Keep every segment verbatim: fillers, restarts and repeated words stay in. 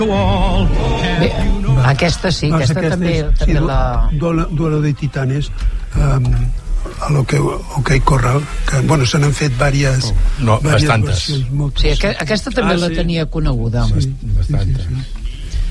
Bé, aquesta sí, doncs aquesta, aquesta també, és, també sí, la... Duelo, Duelo de Titanes, um, a lo que, OK Corral, que, bueno, se n'han fet diverses, oh, no, diverses bastantes. versions. Moltes. Sí, aqu aquesta també ah, la sí. tenia coneguda. Sí, bastantes. Sí, sí, sí.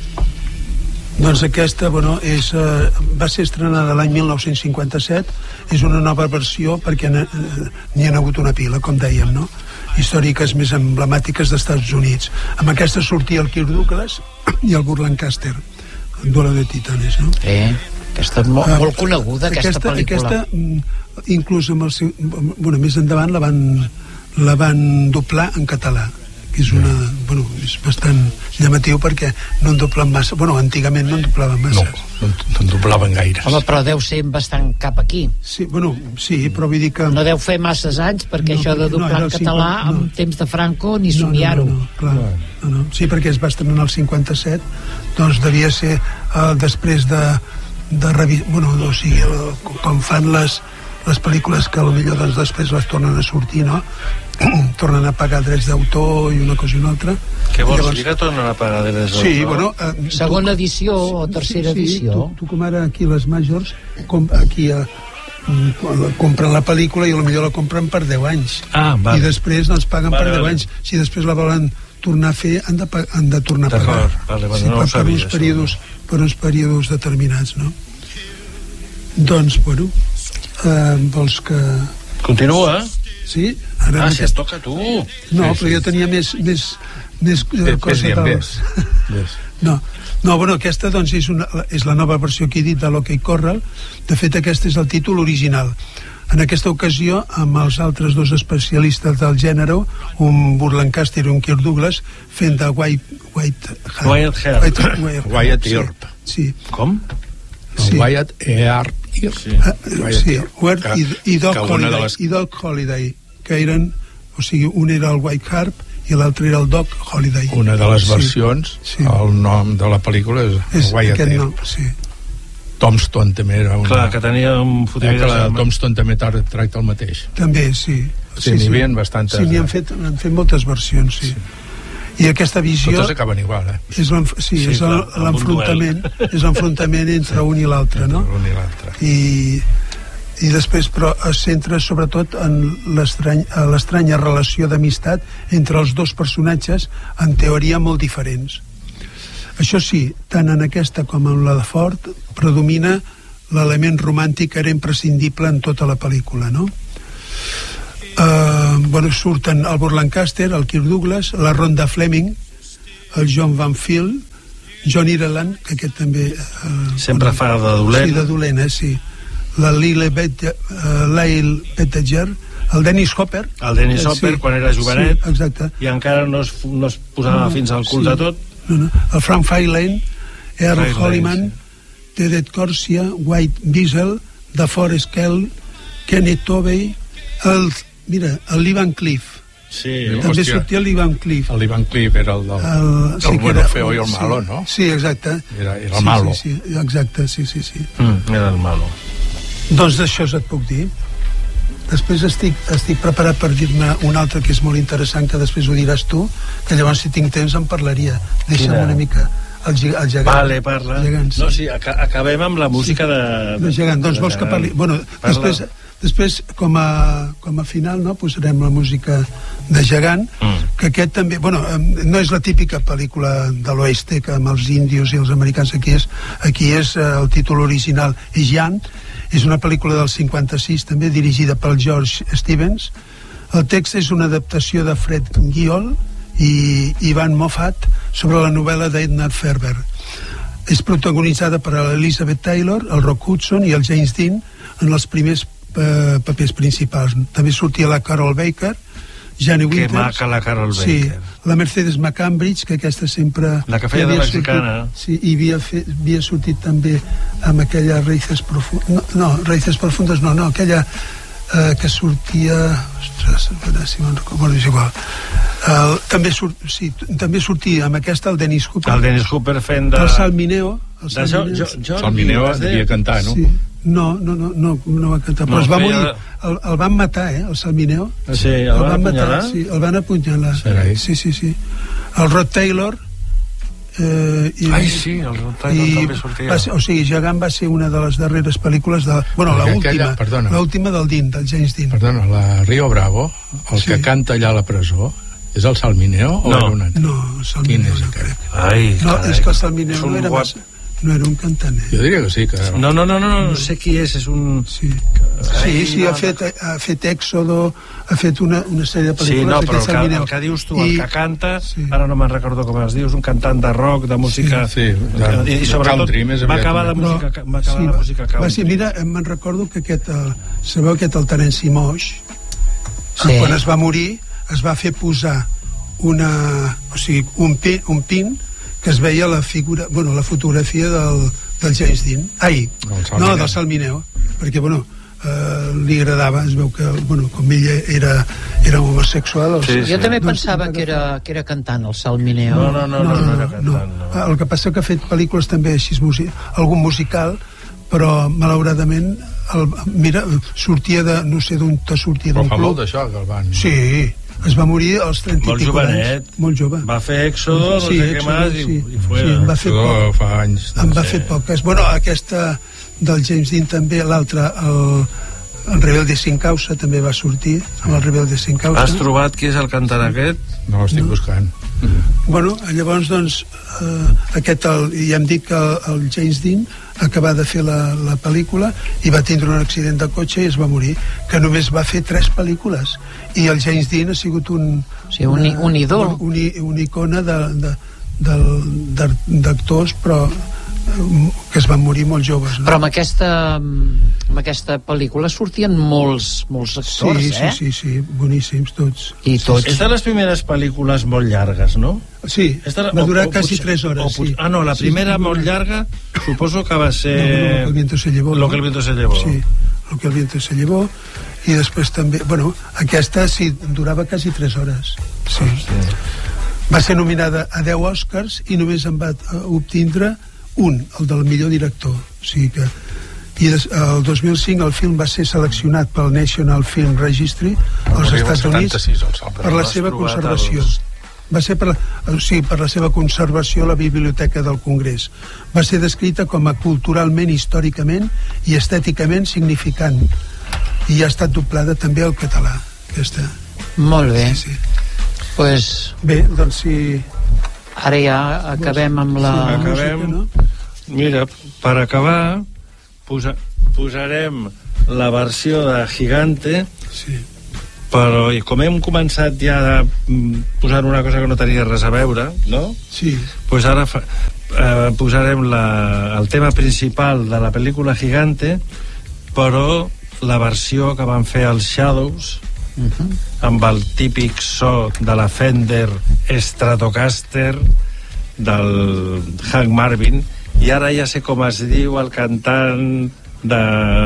Doncs aquesta, bueno, és, uh, va ser estrenada l'any mil nou-cents cinquanta-set, és una nova versió perquè n'hi ha hagut una pila, com dèiem, no? Històriques més emblemàtiques dels Estats Units. Amb aquesta sortia el Kirk Douglas i el Burt Lancaster, el Duelo de Titanes, no? Eh, aquesta és molt, molt coneguda, aquesta, aquesta pel·lícula. Aquesta, inclús amb el seu, bueno, més endavant la van, la van doblar en català, que és una, bueno, és bastant llamatiu perquè no en doblen massa, bueno, antigament no en doblaven massa. No, no, no en doblaven gaire. Home, però deu ser bastant cap aquí. Sí, bueno, sí, però vull dir que... No deu fer masses anys, perquè no, això de doblar no, en català cinquanta, no. en temps de Franco ni no, somiar-ho. No, no, no, clar, no, no. Sí, perquè es va estrenar el cinquanta-set, doncs devia ser eh, després de, de revi... bueno, o sigui, com fan les, les pel·lícules que potser doncs, després les tornen a sortir, no? Tornen a pagar drets d'autor i una cosa i una altra. Què vols llavors... dir que tornen a pagar drets d'autor? Sí, bueno... Eh, Segona tu, edició o tercera sí, sí, edició. Tu, tu com ara aquí les majors, com, aquí a, compren la pel·lícula i potser la compren per deu anys. Ah, vale. I després doncs paguen vale, per deu vale. anys. Si després la volen tornar a fer, han de, han de tornar a pagar. Vale, vale, sí, no per, sabia, per, uns períodes, per uns períodes determinats, no? Doncs, bueno, eh, vols que... Continua, Sí? Ara ah, si et toca a tu. No, sí, però sí. jo tenia més, més, més Ves, coses ves, dels... ves. No, no, bueno, aquesta doncs és, una, és la nova versió que he dit de l'Ok Corral. De fet, aquest és el títol original. En aquesta ocasió, amb els altres dos especialistes del gènere, un Burt Lancaster i un Kirk Douglas, fent de White... White Wyatt Earp. White, White, Wyatt Earp. Sí. sí. Com? Sí. Wyatt Earp. Sí, uh, sí. Wyatt i, i, Doc Holiday, les... i Doc Holiday, que eren, o sigui, un era el White Harp i l'altre era el Doc Holiday. Una de les versions, sí, sí. El nom de la pel·lícula és, és Wyatt Earp. No, sí. Tombstone també era una... Clar, que tenia un fotiment... Eh, que la Tombstone també tracta el mateix. També, sí. Sí, n'hi havia bastantes... Sí, n'hi han fet, han fet moltes versions, sí. sí. I aquesta visió... Totes acaben igual, eh? És sí, sí, és l'enfrontament és l'enfrontament entre un i l'altre, no? Un i l'altre. I, I després, però, es centra sobretot en l'estranya relació d'amistat entre els dos personatges, en teoria molt diferents. Això sí, tant en aquesta com en la de Ford, predomina l'element romàntic que era imprescindible en tota la pel·lícula, no? Uh, bueno, surten el Burt Lancaster, el Kirk Douglas, la Rhonda Fleming, el John Van Field, John Ireland, que aquest també uh, sempre bueno, fa de dolent. Sí, de dolent, eh, sí. La Lyle Bet, uh, Lyle Pettiger, el Dennis Hopper. El Dennis Hopper, sí, quan era jovenet, sí, exacte. I encara no es, no es posava no, fins al cul sí, de tot. No, no. El Frank Fairlane, Earl Holliman, sí. Tedet Corsia, White Diesel, DeForest Kell, Kenneth Tovey, el mira, el Lee Van Cleef. Sí, també hòstia, sortia el Lee Van Cleef. El Lee Van Cleef era el del el, el sí, bueno, era, feo i el sí, malo, no? Sí, exacte. Era, era el sí, malo. Sí, sí, exacte, sí, sí, sí. Mm, era el malo. Doncs d'això et puc dir. Després estic, estic preparat per dir-ne un altre que és molt interessant, que després ho diràs tu, que llavors si tinc temps en parlaria. Deixa'm Quina? una mica el, el gegant. Vale, parla. Gegant, sí. No, sí, ac acabem amb la música sí, de... de gegant. Doncs de vols que parli... Bueno, parla. després... Després, com a, com a final, no, posarem la música de Gegant, mm. que aquest també... Bueno, no és la típica pel·lícula de l'oeste, que amb els índios i els americans aquí és, aquí és el títol original és Jan, és una pel·lícula del cinquanta-sis, també dirigida pel George Stevens. El text és una adaptació de Fred Guiol i Ivan Moffat sobre la novel·la d'Edna Ferber. És protagonitzada per l'Elizabeth Taylor, el Rock Hudson i el James Dean en els primers papers principals. També sortia la Carol Baker, Jane Winters. Que maca la Carol Baker. Sí, la Mercedes McCambridge, que aquesta sempre... La que feia de mexicana. Sortit, sí, i havia, fet, havia sortit també amb aquella Raíces Profundas... No, no, Raíces Profundas no, no, aquella eh, que sortia... Ostres, si me'n recordo, és igual. Uh, també, sur, sí, també sortia amb aquesta el Dennis Hooper. El Dennis Hooper fent de... El Salmineo. El Salmineo, jo, jo, Salmineo devia cantar, no? Sí. No, no, no, no, no va cantar, però no, es va morir, el, el van matar, eh, el Salmineo. Sí, el, el van apunyalar? Matar, sí, el van apunyalar. Serai. Sí, sí, sí. El Rod Taylor eh, i, Ai, sí, el Tyler i també sortia. Va ser, o sigui, Gegant va ser una de les darreres pel·lícules de... Bueno, l'última, l'última del Dean, del James Dean. Perdona, la Rio Bravo, el sí. que canta allà a la presó, és el Salmineo o no. era un altre? No, el Salmineo no crec. Ai, no, carai, és que el Salmineo no era massa... No era un cantant. Jo diria que sí. Que... No, no, no, no, no sé qui és, és un... Sí, sí, sí ha, fet, ha fet Éxodo, ha fet una, una sèrie de pel·lícules. Sí, no, però el que, el que dius tu, I... el que canta, sí. ara no me'n recordo com es diu, és un cantant de rock, de música... Sí, sí de, i, i sobretot country, va acabar la música, però, va acabar sí, la música country. Va ser, mira, me'n recordo que aquest, el, sabeu aquest el Terenci Moix, sí. quan es va morir, es va fer posar una, o sigui, un, pin, un pin que es veia la figura, bueno, la fotografia del, del James Dean. Ai, no, del Salmineo, perquè, bueno, eh, li agradava, es veu que, bueno, com ella era, era homosexual. Sí, sí. Jo també doncs, pensava que era, que era cantant, el Salmineo. No, no, no, no, no, no era cantant. No. No. El que passa que ha fet pel·lícules també així, algun musical, però malauradament el, mira, sortia de, no sé d'on sortia d'un club. Però fa molt d'això que el van... Sí, es va morir als trenta molt i pico anys. Molt jove. Va fer Éxodo, no sí, sé què més, sí. i, i fuera. Sí, en va fer poc. Fa anys. En va fer poques. Bueno, aquesta del James Dean també, l'altra, el, el Rebelde sin causa, també va sortir, amb el Rebelde sin causa. Has trobat qui és el cantant aquest? No, l'estic no. buscant. Bueno, llavors, doncs, eh, aquest, el, ja hem dit que el, el James Dean acabava de fer la, la pel·lícula i va tindre un accident de cotxe i es va morir, que només va fer tres pel·lícules, i el James Dean ha sigut un... Sí, un, una, un ídol. Un, un, un icona de, de, d'actors, però que es van morir molt joves, no? Però amb aquesta, amb aquesta pel·lícula sortien molts, molts actors, sí, eh? Sí, sí, sí, boníssims tots. I tots. És de les primeres pel·lícules molt llargues, no? Sí, de, va durar o, quasi o, tres hores. o, sí. Ah, no, la primera sí, molt llarga suposo que va ser... No, no, lo que el viento se llevó. Lo que el viento se llevó. Sí, lo que el viento se llevó. I després també... Bueno, aquesta sí, durava quasi tres hores. Sí. Oh, sí. Va ser nominada a deu Oscars i només en va obtindre un, el del millor director. O sigui que... I des, el dos mil cinc el film va ser seleccionat pel National Film Registry als Estats Units per la seva conservació. Va ser per la, o sigui, per la seva conservació a la Biblioteca del Congrés. Va ser descrita com a culturalment, històricament i estèticament significant. I ha estat doblada també al català. Aquesta. Molt bé. Sí, sí. Pues... Bé, doncs si... Ara ja acabem amb la... Sí, acabem. Música, no? Mira, per acabar, posa, posarem la versió de Gigante, sí. Però com hem començat ja a posar una cosa que no tenia res a veure, no? Sí. Pues ara fa, eh, posarem la, el tema principal de la pel·lícula Gigante, però la versió que van fer els Shadows, uh-huh. amb el típic so de la Fender Stratocaster del Hank Marvin, i ara ja sé com es diu el cantant de...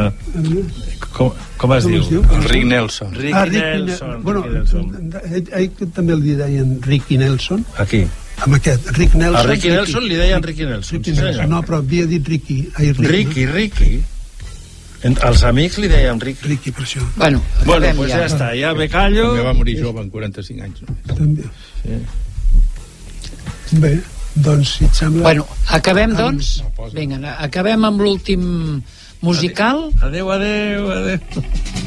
Com, com es com diu? Es diu? Rick Nelson. Rick ah, Rick Nelson. Bueno, Rick Nelson. Ell, ell també li deien Ricky Nelson. Aquí. Amb aquest, Rick Nelson. A Ricky Nelson Ricky. Li deien Ricky Nelson. Ricky Nelson. No, però havia dit Ricky. Ai, Ricky, Ricky, no? Ricky. En, els amics li deien Ricky. Ricky, per això. Bueno, bueno pues ja. ja està, ja me callo. També va morir jove, amb quaranta-cinc anys. No? També. Sí. Bé, doncs, si et sembla... Bueno, acabem, doncs? Vinga, acabem amb l'últim musical. Adéu, adéu, adéu.